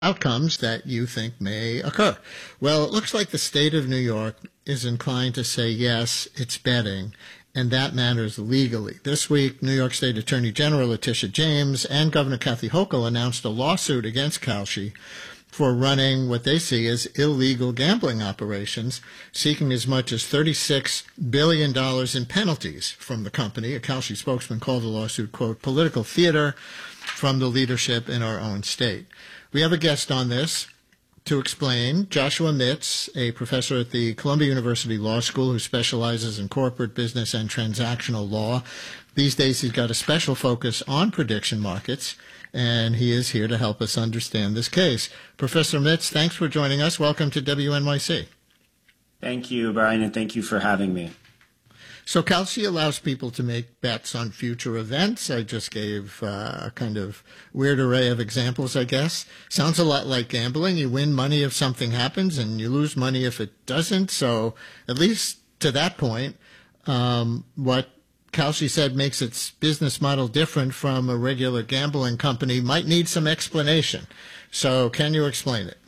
outcomes that you think may occur. Well, it looks like the state of New York is inclined to say, yes, it's betting, and that matters legally. This week, New York State Attorney General Letitia James and Governor Kathy Hochul announced a lawsuit against Kalshi for running what they see as illegal gambling operations, seeking as much as $36 billion in penalties from the company. A Kalshi spokesman called the lawsuit, quote, political theater from the leadership in our own state. We have a guest on this to explain, Joshua Mitz, a professor at the Columbia University Law School who specializes in corporate business and transactional law. These days he's got a special focus on prediction markets, and he is here to help us understand this case. Professor Mitz, thanks for joining us. Welcome to WNYC. Thank you, Brian, and thank you for having me. So Kalshi allows people to make bets on future events. I just gave a kind of weird array of examples, I guess. Sounds a lot like gambling. You win money if something happens, and you lose money if it doesn't. So at least to that point, what Kalshi said makes its business model different from a regular gambling company might need some explanation. So can you explain it?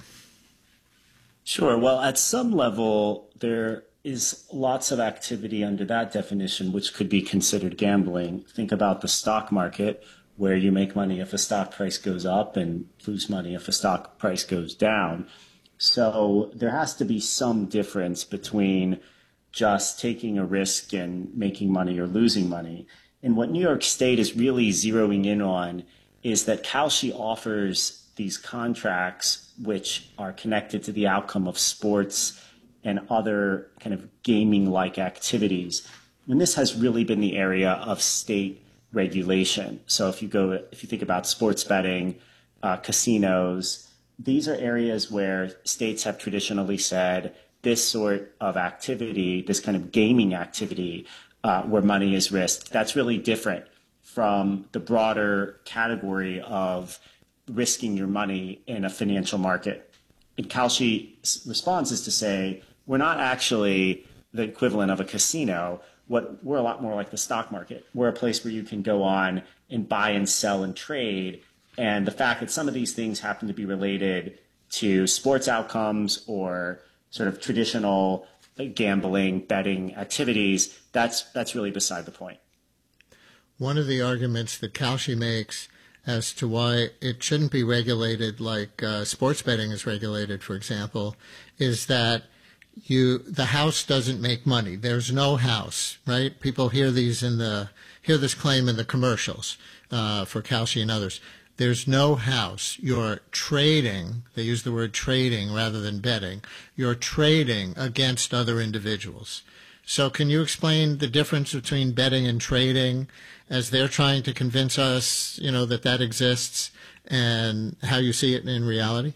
Sure. Well, at some level, there is lots of activity under that definition, which could be considered gambling. Think about the stock market, where you make money if a stock price goes up and lose money if a stock price goes down. So there has to be some difference between just taking a risk and making money or losing money. And what New York State is really zeroing in on is that Kalshi offers these contracts which are connected to the outcome of sports and other kind of gaming-like activities. And this has really been the area of state regulation. So if you think about sports betting, casinos, these are areas where states have traditionally said this sort of activity, this kind of gaming activity, where money is risked, that's really different from the broader category of risking your money in a financial market. And Kalshi's response is to say, we're not actually the equivalent of a casino. We're a lot more like the stock market. We're a place where you can go on and buy and sell and trade. And the fact that some of these things happen to be related to sports outcomes or sort of traditional gambling, betting activities, that's really beside the point. One of the arguments that Kalshi makes as to why it shouldn't be regulated like sports betting is regulated, for example, is that the house doesn't make money. There's no house, right? People hear this claim in the commercials for Kalshi and others. There's no house. You're trading. They use the word trading rather than betting. You're trading against other individuals. So can you explain the difference between betting and trading as they're trying to convince us, that exists and how you see it in reality?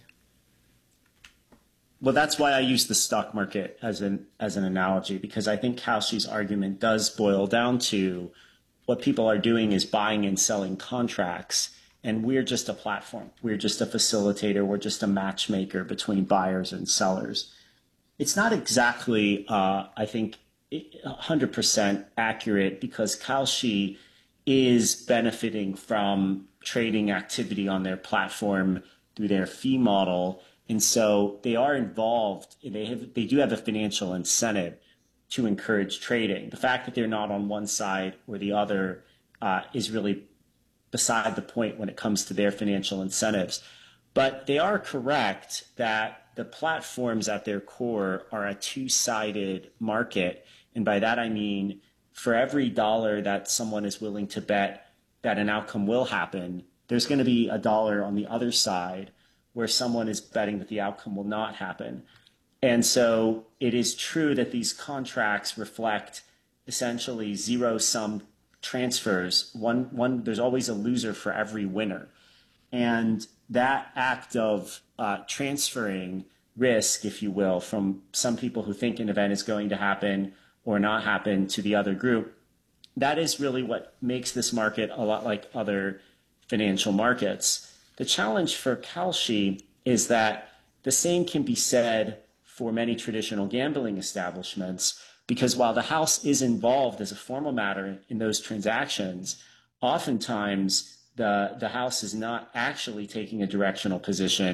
Well, that's why I use the stock market as an analogy, because I think Kalshi's argument does boil down to what people are doing is buying and selling contracts, and we're just a platform. We're just a facilitator. We're just a matchmaker between buyers and sellers. It's not exactly, I think, 100% accurate, because Kalshi is benefiting from trading activity on their platform through their fee model. And so they are involved. They do have a financial incentive to encourage trading. The fact that they're not on one side or the other is really beside the point when it comes to their financial incentives. But they are correct that the platforms at their core are a two-sided market. And by that I mean, for every dollar that someone is willing to bet that an outcome will happen, there's going to be a dollar on the other side where someone is betting that the outcome will not happen. And so it is true that these contracts reflect essentially zero-sum transfers. There's always a loser for every winner. And that act of transferring risk, if you will, from some people who think an event is going to happen or not happen to the other group, that is really what makes this market a lot like other financial markets. The challenge for Kalshi is that the same can be said for many traditional gambling establishments, because while the house is involved as a formal matter in those transactions, oftentimes the house is not actually taking a directional position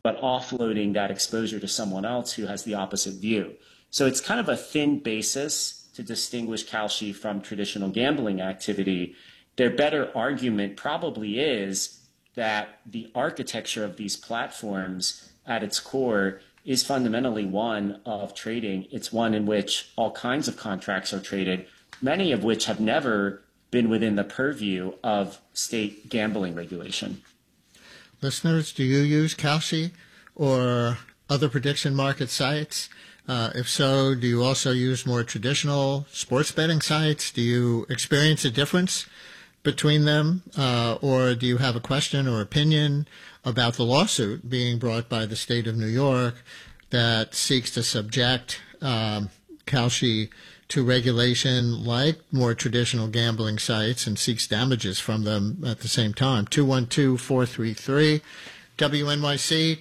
but offloading that exposure to someone else who has the opposite view. So it's kind of a thin basis to distinguish Kalshi from traditional gambling activity. Their better argument probably is that the architecture of these platforms at its core is fundamentally one of trading. It's one in which all kinds of contracts are traded, many of which have never been within the purview of state gambling regulation. Listeners, do you use Kalshi or other prediction market sites? If so, do you also use more traditional sports betting sites? Do you experience a difference between them, or do you have a question or opinion about the lawsuit being brought by the state of New York that seeks to subject Kalshi to regulation like more traditional gambling sites and seeks damages from them at the same time? 212-433-WNYC,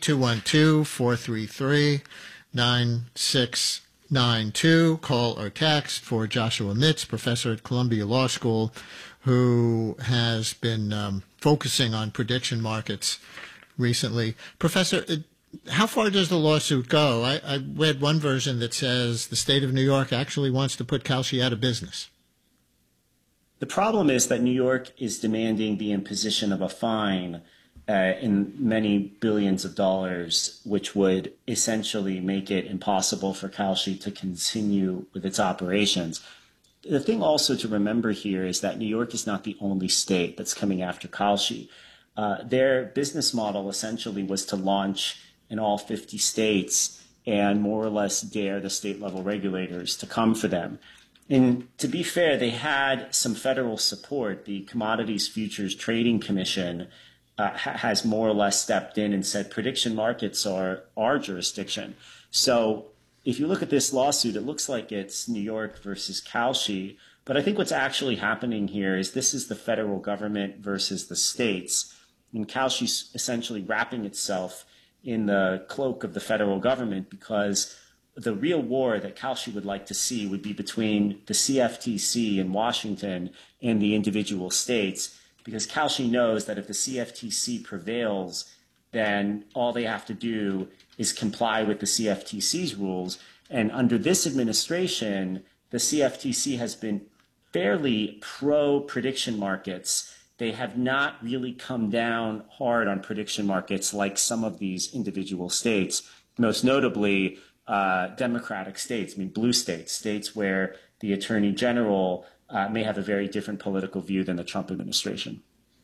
212-433-9692. Call or text for Joshua Mitz, professor at Columbia Law School, who has been focusing on prediction markets recently. Professor, how far does the lawsuit go? I read one version that says the state of New York actually wants to put Kalshi out of business. The problem is that New York is demanding the imposition of a fine in many billions of dollars, which would essentially make it impossible for Kalshi to continue with its operations. The thing also to remember here is that New York is not the only state that's coming after Kalshi. Their business model essentially was to launch in all 50 states and more or less dare the state level regulators to come for them. And to be fair, they had some federal support. The Commodities Futures Trading Commission has more or less stepped in and said prediction markets are our jurisdiction. So if you look at this lawsuit, it looks like it's New York versus Kalshi. But I think what's actually happening here is this is the federal government versus the states. And Kalshi's essentially wrapping itself in the cloak of the federal government, because the real war that Kalshi would like to see would be between the CFTC in Washington and the individual states, because Kalshi knows that if the CFTC prevails, then all they have to do is comply with the CFTC's rules. And under this administration, the CFTC has been fairly pro-prediction markets. They have not really come down hard on prediction markets like some of these individual states, most notably Democratic states, blue states, states where the Attorney General may have a very different political view than the Trump administration.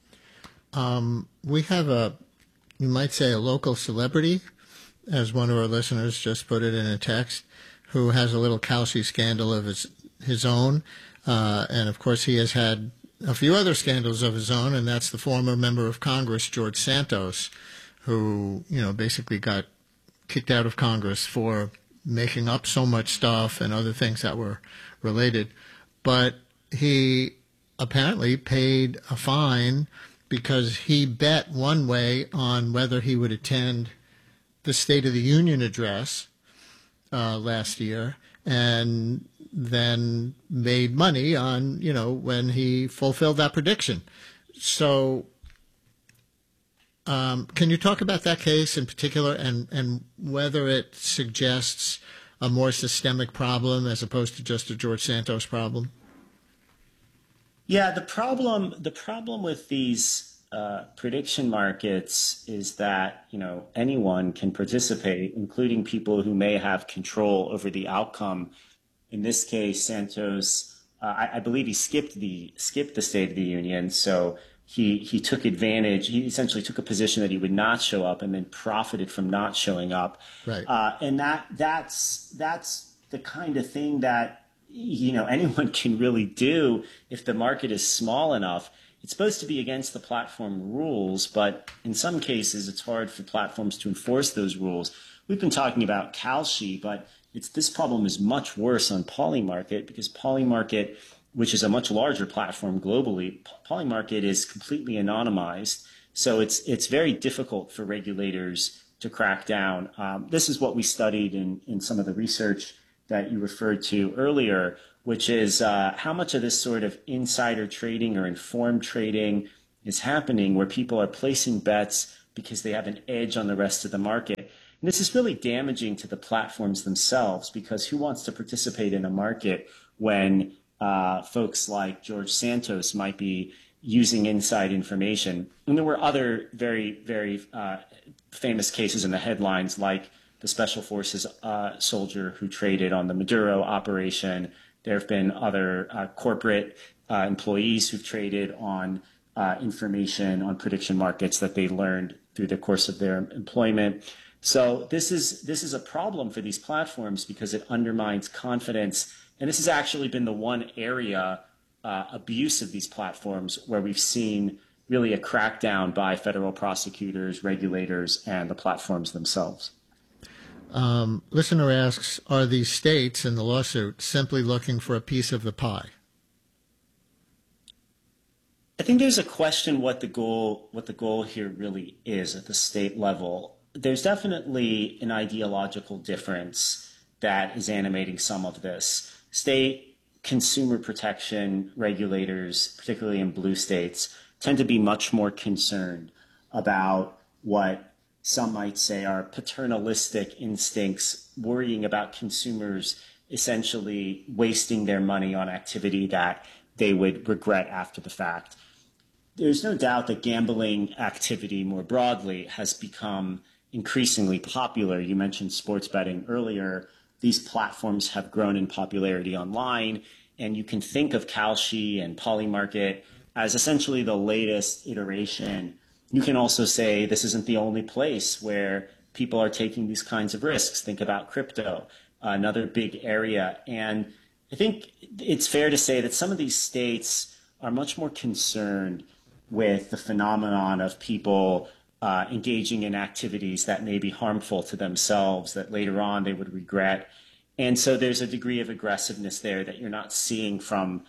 We have you might say, a local celebrity, as one of our listeners just put it in a text, who has a little Kalshi scandal of his own. And, of course, he has had a few other scandals of his own, and that's the former member of Congress, George Santos, who, basically got kicked out of Congress for making up so much stuff and other things that were related. But he apparently paid a fine because he bet one way on whether he would attend the State of the Union address last year, and then made money on, when he fulfilled that prediction. So can you talk about that case in particular and whether it suggests a more systemic problem as opposed to just a George Santos problem? Yeah, the problem with these prediction markets is that, anyone can participate, including people who may have control over the outcome. In this case, Santos, I believe he skipped the State of the Union, so he took advantage. He essentially took a position that he would not show up, and then profited from not showing up. Right. And that's the kind of thing that anyone can really do if the market is small enough. It's supposed to be against the platform rules, but in some cases it's hard for platforms to enforce those rules. We've been talking about Kalshi, but this problem is much worse on Polymarket, because Polymarket, which is a much larger platform globally, Polymarket is completely anonymized. So it's very difficult for regulators to crack down. This is what we studied in some of the research that you referred to earlier, which is how much of this sort of insider trading or informed trading is happening, where people are placing bets because they have an edge on the rest of the market. And this is really damaging to the platforms themselves, because who wants to participate in a market when folks like George Santos might be using inside information? And there were other very, very famous cases in the headlines, like the Special Forces soldier who traded on the Maduro operation. There have been other corporate employees who've traded on information on prediction markets that they learned through the course of their employment. So this is a problem for these platforms because it undermines confidence. And this has actually been the one area abuse of these platforms where we've seen really a crackdown by federal prosecutors, regulators, and the platforms themselves. Listener asks, are these states in the lawsuit simply looking for a piece of the pie? I think there's a question what the goal here really is at the state level. There's definitely an ideological difference that is animating some of this. State consumer protection regulators, particularly in blue states, tend to be much more concerned about what some might say are paternalistic instincts, worrying about consumers essentially wasting their money on activity that they would regret after the fact. There's no doubt that gambling activity more broadly has become increasingly popular. You mentioned sports betting earlier. These platforms have grown in popularity online, and you can think of Kalshi and Polymarket as essentially the latest iteration. You can also say this isn't the only place where people are taking these kinds of risks. Think about crypto, another big area. And I think it's fair to say that some of these states are much more concerned with the phenomenon of people engaging in activities that may be harmful to themselves, that later on they would regret. And so there's a degree of aggressiveness there that you're not seeing from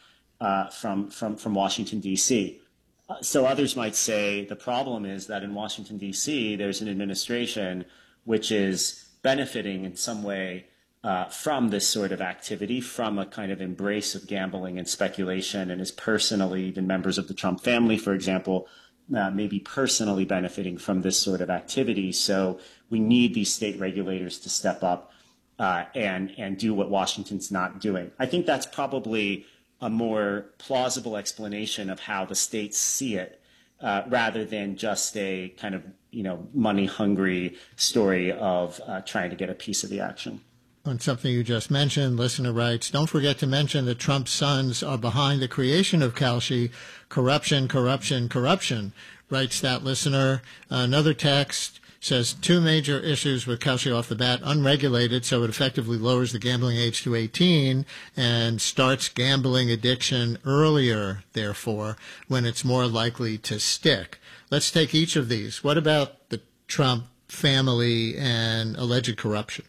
Washington, D.C. So others might say the problem is that in Washington, D.C., there's an administration which is benefiting in some way from this sort of activity, from a kind of embrace of gambling and speculation, and is personally, even members of the Trump family, for example, maybe personally benefiting from this sort of activity. So we need these state regulators to step up and do what Washington's not doing. I think that's probably a more plausible explanation of how the states see it, rather than just a kind of money-hungry story of trying to get a piece of the action. On something you just mentioned, listener writes, don't forget to mention that Trump's sons are behind the creation of Kalshi. Corruption, corruption, corruption, writes that listener. Another text says 2 major issues with Kalshi off the bat: unregulated, so it effectively lowers the gambling age to 18 and starts gambling addiction earlier, therefore, when it's more likely to stick. Let's take each of these. What about the Trump family and alleged corruption?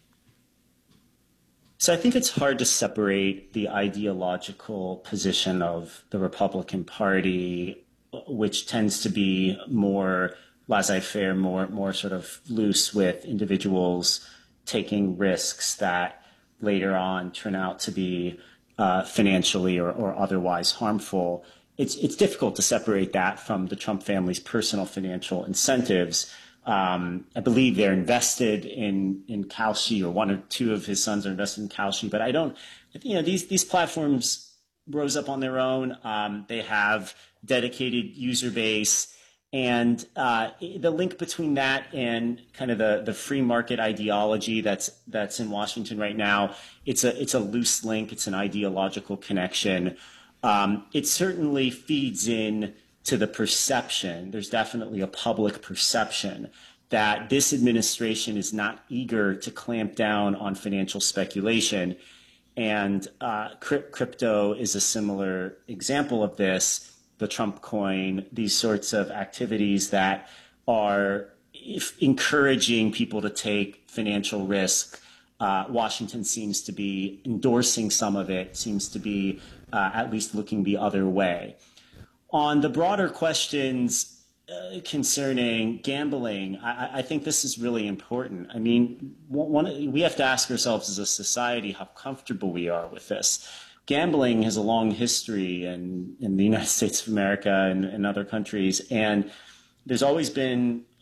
So I think it's hard to separate the ideological position of the Republican Party, which tends to be more laissez-faire, more sort of loose with individuals taking risks that later on turn out to be financially or otherwise harmful. It's difficult to separate that from the Trump family's personal financial incentives. I believe they're invested in Kalshi, or 1 or 2 of his sons are invested in Kalshi. But I don't, these platforms rose up on their own. They have dedicated user base, and the link between that and kind of the free market ideology that's in Washington right now, it's a loose link. It's an ideological connection. It certainly feeds in to the perception. There's definitely a public perception that this administration is not eager to clamp down on financial speculation. And crypto is a similar example of this, the Trump coin, these sorts of activities that are encouraging people to take financial risk. Washington seems to be endorsing some of it, seems to be at least looking the other way. On the broader questions concerning gambling, I think this is really important. I mean, we have to ask ourselves as a society how comfortable we are with this. Gambling has a long history in the United States of America and other countries, and there's always been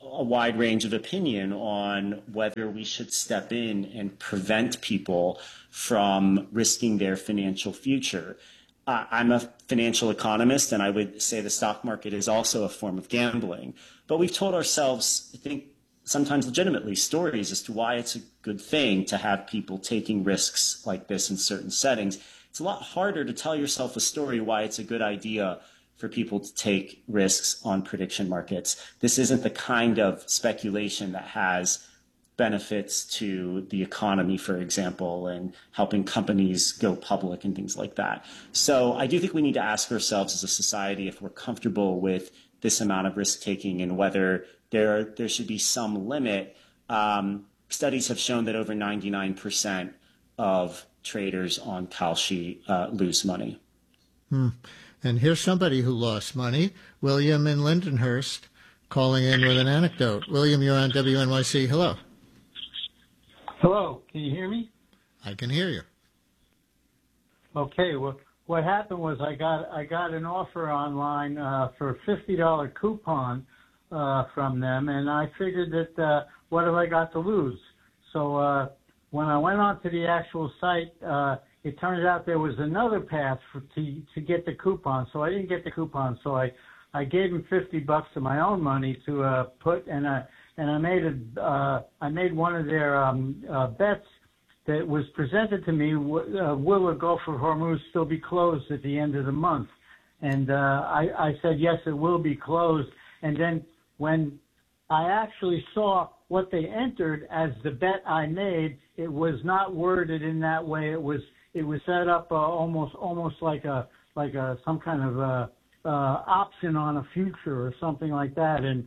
a wide range of opinion on whether we should step in and prevent people from risking their financial future. I'm a financial economist, and I would say the stock market is also a form of gambling. But we've told ourselves, I think, sometimes legitimately, stories as to why it's a good thing to have people taking risks like this in certain settings. It's a lot harder to tell yourself a story why it's a good idea for people to take risks on prediction markets. This isn't the kind of speculation that has benefits to the economy, for example, and helping companies go public and things like that. So I do think we need to ask ourselves as a society if we're comfortable with this amount of risk taking and whether there should be some limit. Studies have shown that over 99% of traders on Kalshi lose money. And here's somebody who lost money, William in Lindenhurst, calling in with an anecdote. William, you're on WNYC. Hello. Hello. Can you hear me? I can hear you. Okay. Well, what happened was I got an offer online for a $50 coupon from them, and I figured that what have I got to lose? So when I went onto the actual site, it turns out there was another path to get the coupon. So I didn't get the coupon. So I gave him $50 of my own money to put, and I made one of their bets that was presented to me. Will the Gulf of Hormuz still be closed at the end of the month? And I said yes, it will be closed. And then when I actually saw what they entered as the bet I made, it was not worded in that way. It was set up almost like some kind of option on a future or something like that, and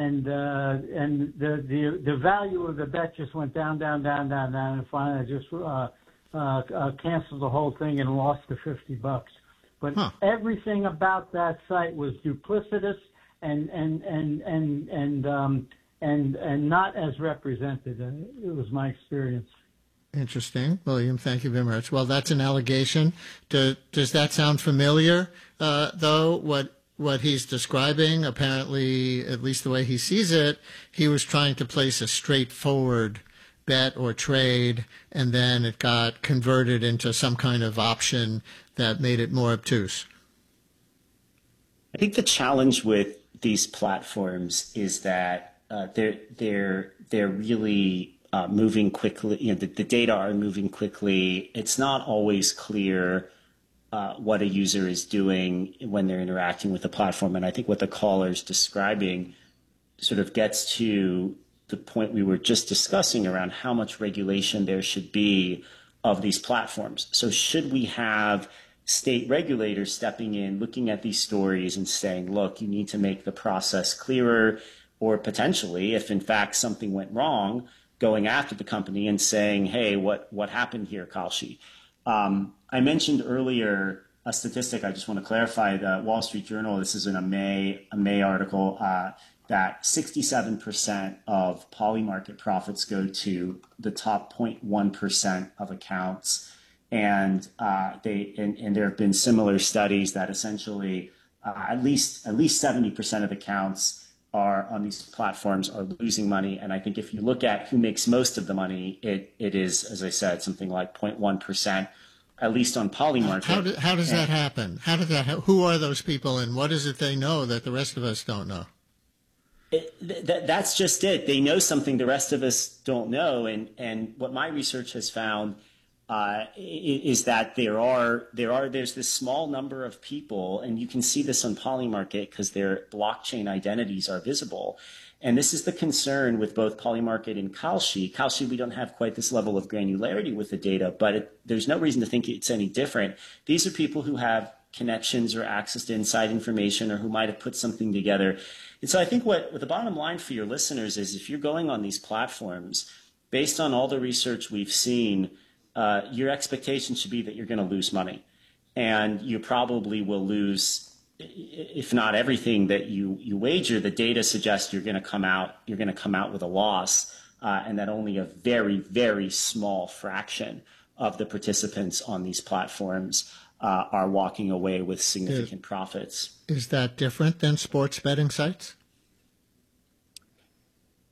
the value of the bet just went down, and finally I just canceled the whole thing and lost the $50. But everything about that site was duplicitous and not as represented. It was my experience. Interesting. William, thank you very much. Well, that's an allegation. Does that sound familiar, though, what he's describing? Apparently, at least the way he sees it, he was trying to place a straightforward bet or trade, and then it got converted into some kind of option that made it more obtuse. I think the challenge with these platforms is that they're really moving quickly. The data are moving quickly. It's not always clear what a user is doing when they're interacting with the platform. And I think what the caller is describing sort of gets to the point we were just discussing around how much regulation there should be of these platforms. So should we have state regulators stepping in, looking at these stories and saying, look, you need to make the process clearer, or potentially, if in fact something went wrong, going after the company and saying, hey, what happened here, Kalshi? I mentioned earlier a statistic. I just want to clarify. The Wall Street Journal, this is in a May article, that 67% of Polymarket profits go to the top 0.1% of accounts. And there have been similar studies that essentially at least 70% of accounts are on these platforms are losing money. And I think if you look at who makes most of the money, it is, as I said, something like 0.1%, at least on Polymarket. How does that happen? Who are those people, and what is it they know that the rest of us don't know? That's just it. They know something the rest of us don't know. And what my research has found is that there's this small number of people, and you can see this on Polymarket because their blockchain identities are visible. And this is the concern with both Polymarket and Kalshi. Kalshi, we don't have quite this level of granularity with the data, but there's no reason to think it's any different. These are people who have connections or access to inside information, or who might have put something together. And so I think what the bottom line for your listeners is, if you're going on these platforms, based on all the research we've seen, your expectation should be that you're going to lose money, and you probably will lose, if not everything that you wager. The data suggests you're going to come out with a loss, and that only a very, very small fraction of the participants on these platforms are walking away with significant profits. Is that different than sports betting sites?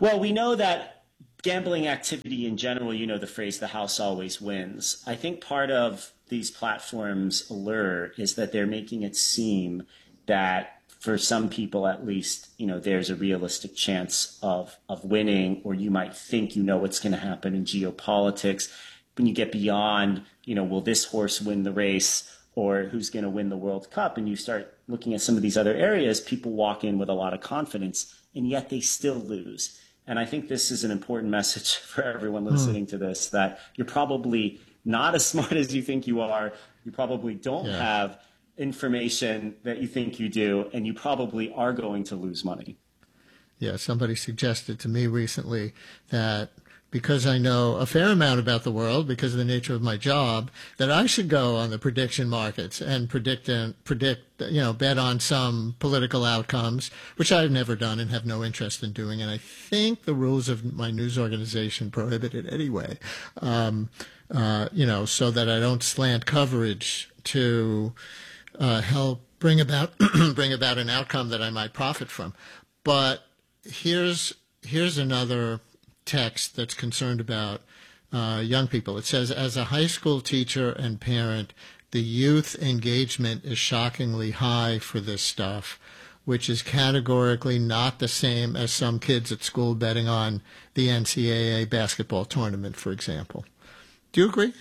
Well, we know that gambling activity in general, you know the phrase, the house always wins. I think part of these platforms' allure is that they're making it seem that for some people at least, you know, there's a realistic chance of winning, or you might think you know what's going to happen in geopolitics. When you get beyond, you know, will this horse win the race, or who's going to win the World Cup, and you start looking at some of these other areas, people walk in with a lot of confidence, and yet they still lose. And I think this is an important message for everyone listening to this, that you're probably not as smart as you think you are. You probably don't have information that you think you do, and you probably are going to lose money. Yeah, somebody suggested to me recently that because I know a fair amount about the world because of the nature of my job, that I should go on the prediction markets and predict, bet on some political outcomes, which I've never done and have no interest in doing. And I think the rules of my news organization prohibit it anyway, so that I don't slant coverage to help bring about an outcome that I might profit from. But here's another text that's concerned about young people. It says, as a high school teacher and parent, the youth engagement is shockingly high for this stuff, which is categorically not the same as some kids at school betting on the NCAA basketball tournament, for example. Do you agree?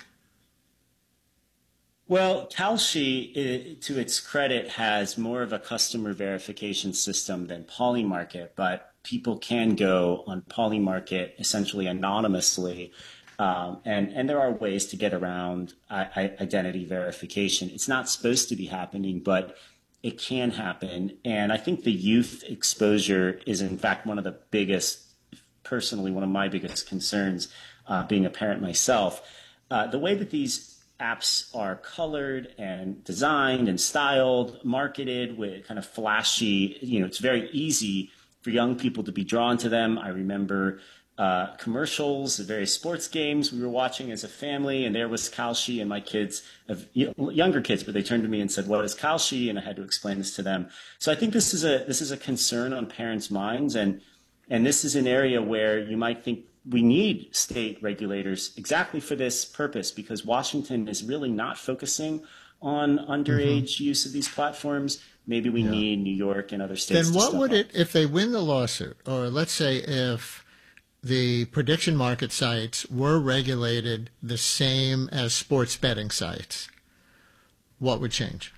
Well, Kalshi, to its credit, has more of a customer verification system than Polymarket, but people can go on Polymarket essentially anonymously, and there are ways to get around identity verification. It's not supposed to be happening, but it can happen. And I think the youth exposure is, in fact, one of my biggest concerns, being a parent myself. The way that these apps are colored and designed and styled, marketed with kind of flashy, it's very easy for young people to be drawn to them. I remember commercials at various sports games we were watching as a family, and there was Kalshi, and my kids, younger kids, but they turned to me and said, "What is Kalshi?" And I had to explain this to them. So I think this is a concern on parents' minds, and this is an area where you might think we need state regulators exactly for this purpose, because Washington is really not focusing on underage use of these platforms. Maybe we need New York and other states. Then what would it, if they win the lawsuit, or let's say if the prediction market sites were regulated the same as sports betting sites, what would change?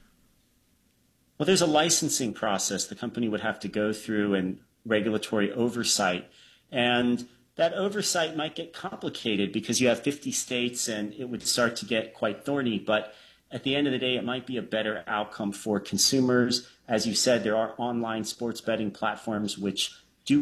Well, there's a licensing process the company would have to go through, and regulatory oversight. And that oversight might get complicated because you have 50 states and it would start to get quite thorny. But at the end of the day, it might be a better outcome for consumers. As you said, there are online sports betting platforms which do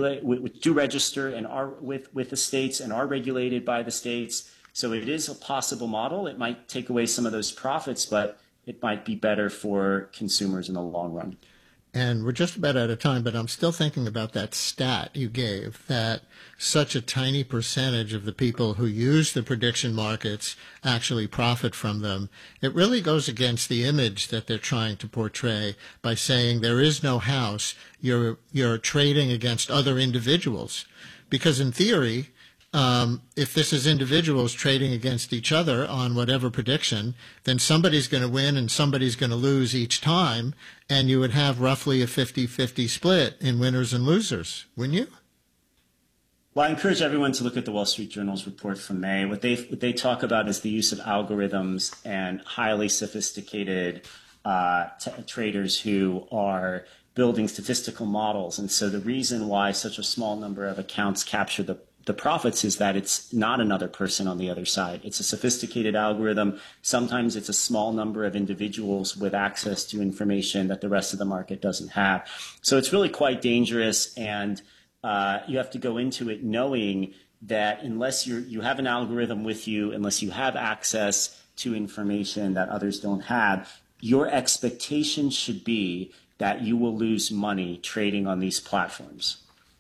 register and are with the states and are regulated by the states. So it is a possible model. It might take away some of those profits, but it might be better for consumers in the long run. And we're just about out of time, but I'm still thinking about that stat you gave, that such a tiny percentage of the people who use the prediction markets actually profit from them. It really goes against the image that they're trying to portray by saying there is no house, you're trading against other individuals. Because in theory, if this is individuals trading against each other on whatever prediction, then somebody's going to win and somebody's going to lose each time, and you would have roughly a 50-50 split in winners and losers, wouldn't you? Well, I encourage everyone to look at the Wall Street Journal's report from May. What they talk about is the use of algorithms and highly sophisticated traders who are building statistical models. And so the reason why such a small number of accounts capture the profits is that it's not another person on the other side. It's a sophisticated algorithm. Sometimes it's a small number of individuals with access to information that the rest of the market doesn't have. So it's really quite dangerous, and you have to go into it knowing that unless you have an algorithm with you, unless you have access to information that others don't have, your expectation should be that you will lose money trading on these platforms.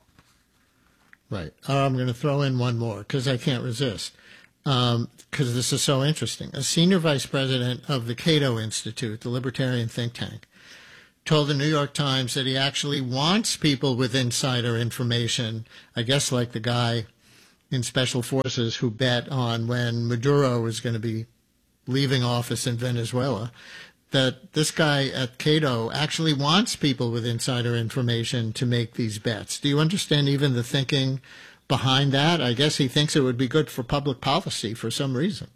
Right. I'm going to throw in one more because I can't resist, because this is so interesting. A senior vice president of the Cato Institute, the libertarian think tank, told the New York Times that he actually wants people with insider information, I guess like the guy in Special Forces who bet on when Maduro was going to be leaving office in Venezuela, that this guy at Cato actually wants people with insider information to make these bets. Do you understand even the thinking behind that? I guess he thinks it would be good for public policy for some reason.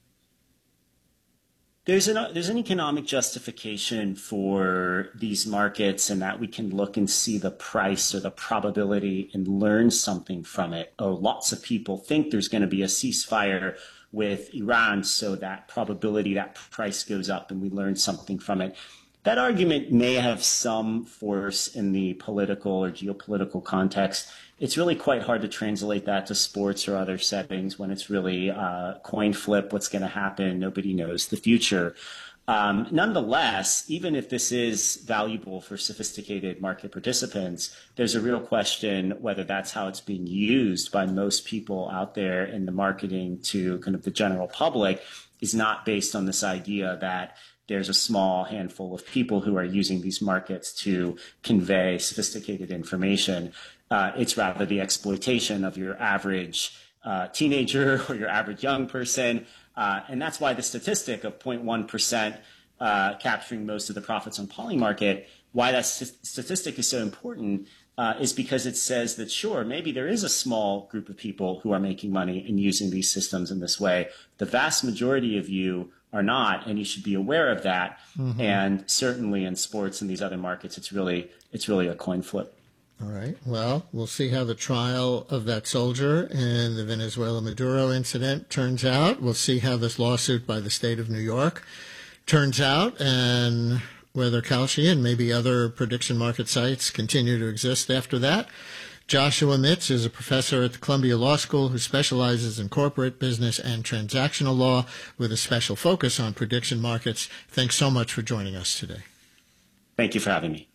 There's an economic justification for these markets, and that we can look and see the price or the probability and learn something from it. Oh, lots of people think there's going to be a ceasefire with Iran, so that probability, that price goes up, and we learn something from it. That argument may have some force in the political or geopolitical context. It's really quite hard to translate that to sports or other settings when it's really coin flip, what's going to happen. Nobody knows the future. Nonetheless, even if this is valuable for sophisticated market participants, there's a real question whether that's how it's being used by most people out there in the marketing to kind of the general public is not based on this idea that there's a small handful of people who are using these markets to convey sophisticated information. It's rather the exploitation of your average teenager or your average young person. And that's why the statistic of 0.1% capturing most of the profits on Polymarket, why that statistic is so important is because it says that, sure, maybe there is a small group of people who are making money and using these systems in this way. The vast majority of you are not, and you should be aware of that. Mm-hmm. And certainly in sports and these other markets, it's really a coin flip. All right. Well, we'll see how the trial of that soldier in the Venezuela Maduro incident turns out. We'll see how this lawsuit by the state of New York turns out, and whether Kalshi and maybe other prediction market sites continue to exist after that. Joshua Mitz is a professor at the Columbia Law School who specializes in corporate, business, and transactional law with a special focus on prediction markets. Thanks so much for joining us today. Thank you for having me.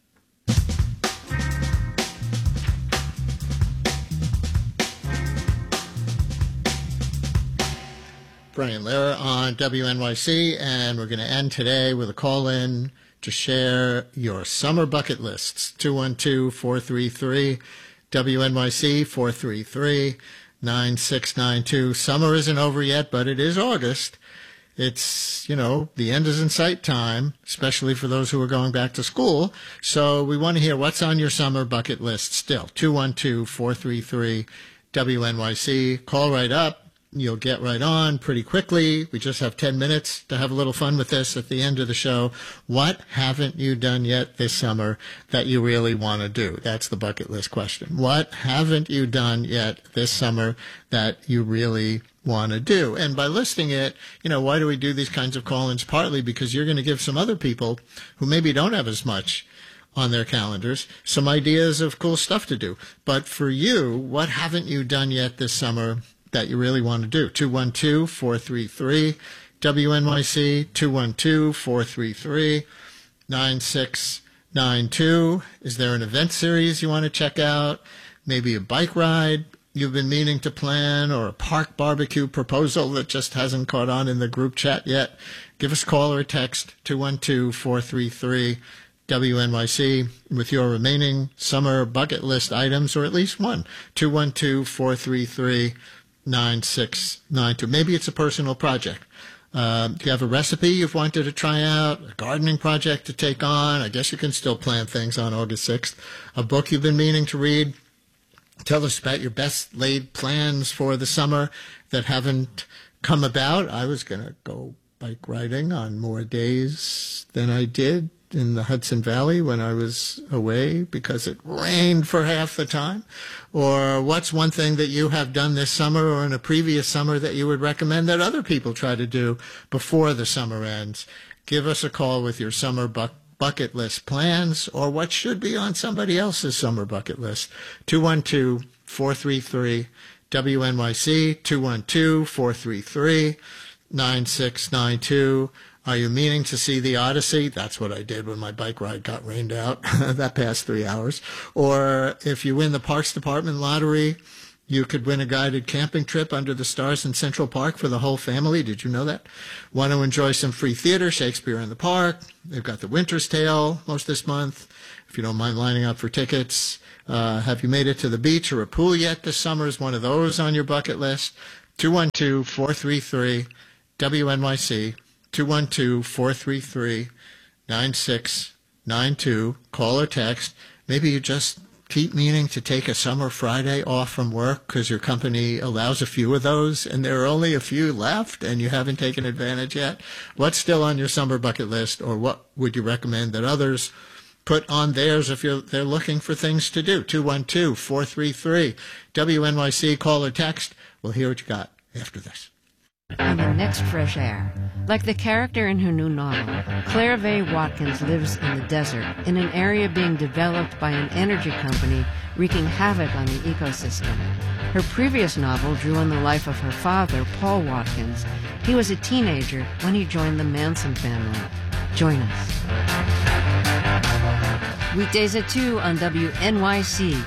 Brian Lehrer on WNYC, and we're going to end today with a call-in to share your summer bucket lists. 212-433 WNYC 433-9692. Summer isn't over yet, but it is August. It's, the end is in sight time, especially for those who are going back to school. So we want to hear what's on your summer bucket list still. 212-433 WNYC. Call right up. You'll get right on pretty quickly. We just have 10 minutes to have a little fun with this at the end of the show. What haven't you done yet this summer that you really want to do? That's the bucket list question. What haven't you done yet this summer that you really want to do? And by listing it, why do we do these kinds of call-ins? Partly because you're going to give some other people who maybe don't have as much on their calendars some ideas of cool stuff to do. But for you, what haven't you done yet this summer that you really want to do? 212-433 WNYC, 212-433-9692. Is there an event series you want to check out? Maybe a bike ride you've been meaning to plan, or a park barbecue proposal that just hasn't caught on in the group chat yet? Give us a call or a text, 212-433 WNYC, with your remaining summer bucket list items, or at least one. 212-433 9692. Maybe it's a personal project. Do you have a recipe you've wanted to try out, a gardening project to take on? I guess you can still plan things on August 6th. A book you've been meaning to read? Tell us about your best laid plans for the summer that haven't come about. I was going to go bike riding on more days than I did in the Hudson Valley when I was away because it rained for half the time. Or what's one thing that you have done this summer or in a previous summer that you would recommend that other people try to do before the summer ends? Give us a call with your summer bucket list plans, or what should be on somebody else's summer bucket list. 212-433 WNYC, 212-433-9692. Are you meaning to see the Odyssey? That's what I did when my bike ride got rained out that past 3 hours. Or if you win the Parks Department lottery, You could win a guided camping trip under the stars in Central Park for the whole family. Did you know that? Want to enjoy some free theater, Shakespeare in the Park. They've got The Winter's Tale most this month. If you don't mind lining up for tickets. Have you made it to the beach or a pool yet this summer? Is one of those on your bucket list? 212-433-WNYC. 212-433-9692. Call or text. Maybe you just keep meaning to take a summer Friday off from work because your company allows a few of those and there are only a few left and you haven't taken advantage yet. What's still on your summer bucket list, or what would you recommend that others put on theirs if they're looking for things to do? 212-433-WNYC. Call or text. We'll hear what you got after this. On the next Fresh Air, like the character in her new novel, Claire Vaye Watkins lives in the desert in an area being developed by an energy company wreaking havoc on the ecosystem. Her previous novel drew on the life of her father, Paul Watkins. He was a teenager when he joined the Manson family. Join us. Weekdays at 2 on WNYC.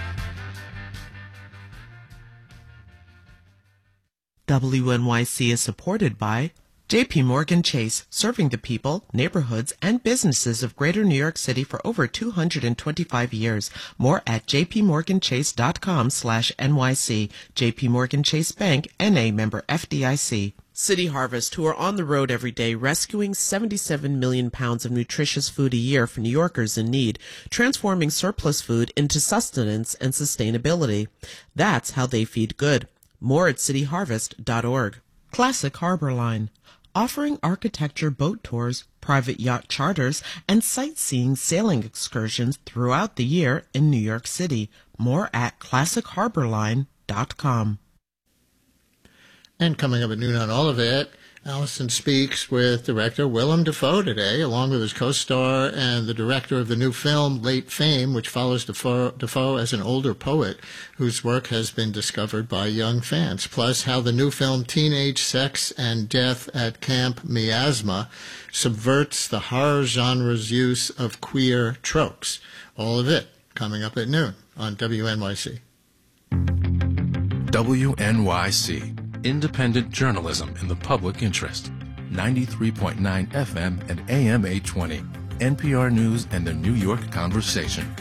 WNYC is supported by J.P. Morgan Chase, serving the people, neighborhoods, and businesses of Greater New York City for over 225 years. More at jpmorganchase.com/NYC. J.P. Morgan Chase Bank, N.A. member FDIC. City Harvest, who are on the road every day rescuing 77 million pounds of nutritious food a year for New Yorkers in need, transforming surplus food into sustenance and sustainability. That's how they feed good. More at cityharvest.org. Classic Harbor Line, offering architecture boat tours, private yacht charters, and sightseeing sailing excursions throughout the year in New York City. More at classicharborline.com. And coming up at noon on all of it, Allison speaks with director Willem Dafoe today, along with his co-star and the director of the new film, Late Fame, which follows Dafoe as an older poet whose work has been discovered by young fans. Plus, how the new film Teenage Sex and Death at Camp Miasma subverts the horror genre's use of queer tropes. All of it coming up at noon on WNYC. WNYC. Independent journalism in the public interest. 93.9 FM and AM 820. NPR News and the New York Conversation.